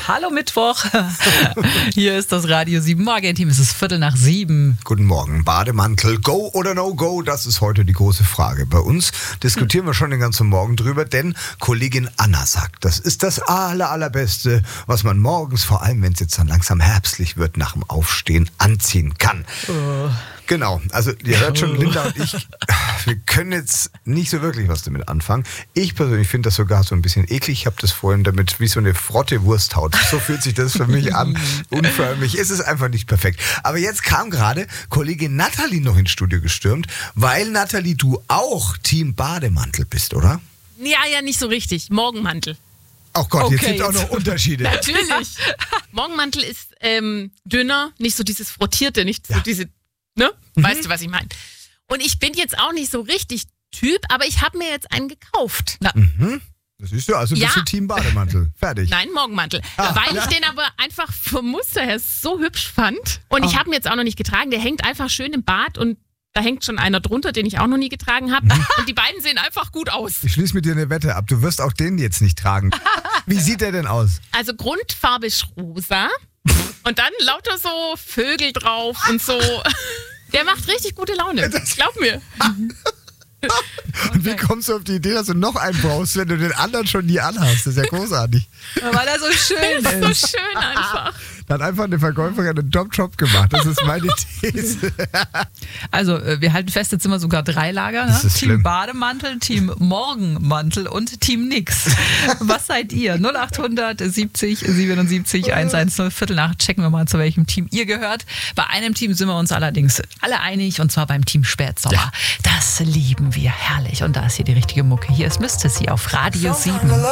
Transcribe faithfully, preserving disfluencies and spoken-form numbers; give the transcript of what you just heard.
Hallo Mittwoch. Hier ist das Radio sieben Morgenteam. Es ist Viertel nach sieben. Guten Morgen. Bademantel, go oder no go? Das ist heute die große Frage. Bei uns diskutieren wir schon den ganzen Morgen drüber, denn Kollegin Anna sagt, das ist das aller, allerbeste, was man morgens, vor allem wenn es jetzt dann langsam herbstlich wird, nach dem Aufstehen anziehen kann. Oh. Genau, also ihr hört schon, Linda und ich, wir können jetzt nicht so wirklich was damit anfangen. Ich persönlich finde das sogar so ein bisschen eklig. Ich habe das vorhin damit wie so eine frotte Wursthaut. So fühlt sich das für mich an. Unförmig. Es ist einfach nicht perfekt. Aber jetzt kam gerade Kollegin Nathalie noch ins Studio gestürmt, weil, Nathalie, du auch Team Bademantel bist, oder? Ja, ja, nicht so richtig. Morgenmantel. Oh Gott, Okay, jetzt gibt es auch jetzt. noch Unterschiede. Natürlich. Morgenmantel ist ähm, dünner, nicht so dieses Frottierte, nicht so Ja. diese, ne? Weißt du, was ich meine? Und ich bin jetzt auch nicht so richtig Typ, aber ich habe mir jetzt einen gekauft. Na, Mhm. Das ist ja, also bist Ja. du Team Bademantel. Fertig. Nein, Morgenmantel. Ah, Weil ja. ich den aber einfach vom Muster her so hübsch fand. Und ich Ah. habe ihn jetzt auch noch nicht getragen. Der hängt einfach schön im Bad und da hängt schon einer drunter, den ich auch noch nie getragen habe. Mhm. Und die beiden sehen einfach gut aus. Ich schließe mit dir eine Wette ab. Du wirst auch den jetzt nicht tragen. Wie sieht der denn aus? Also Grundfarbe ist rosa und dann lauter so Vögel drauf und so. Der macht richtig gute Laune. Glaub mir. Und wie kommst du auf die Idee, dass du noch einen brauchst, wenn du den anderen schon nie anhast? Das ist ja großartig. weil er so schön So ist. schön einfach. Da hat einfach eine Verkäuferin einen Top-Job gemacht. Das ist meine These. Also, äh, wir halten fest, jetzt sind wir sogar drei Lager. Ne? Das ist Team schlimm. Bademantel, Team Morgenmantel und Team Nix. Was seid ihr? null acht siebzig siebenundsiebzig hundertzehn, Viertel nach. Checken wir mal, zu welchem Team ihr gehört. Bei einem Team sind wir uns allerdings alle einig, und zwar beim Team Spätsommer. Ja. Das lieben wir. Herrlich. Und da ist hier die richtige Mucke. Hier ist Misty auf Radio sieben.